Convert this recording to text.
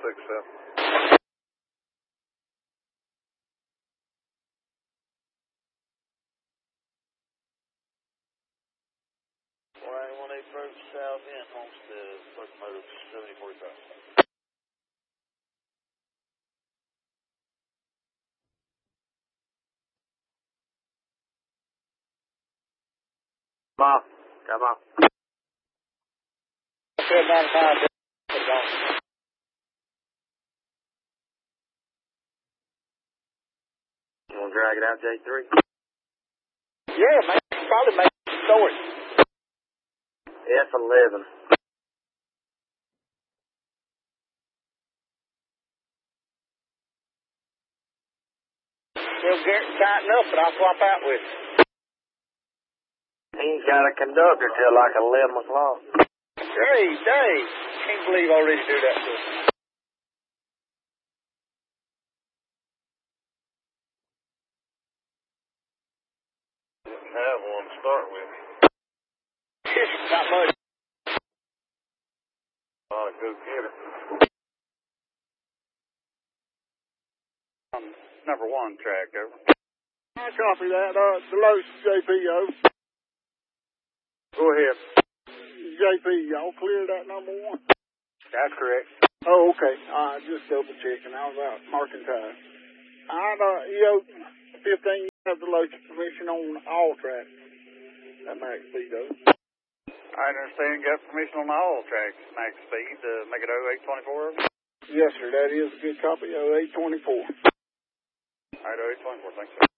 6-7. Approach south end, Homestead, first motor 7045. Come on. 95. You want to drag it out, J3? Yeah, man, probably make a story. F11. Well, Garrett tighten up, but I'll swap out with you. He ain't got a conductor till like 11 o'clock. Hey, Dave, can't believe I already do that to him. Didn't have one to start with. Not much. Go get it. Number 1 track, over. I copy that. Delos JPO. Go ahead. JP, y'all clear that number 1? That's correct. Oh, okay. Just double checking. I was out marking time. EO 15, you have the local permission on all tracks. That max speed, though. I understand you got permission on all tracks, max speed, to make it 0824? Yes, sir. That is a good copy of 824. All right, 0824. Thanks, sir.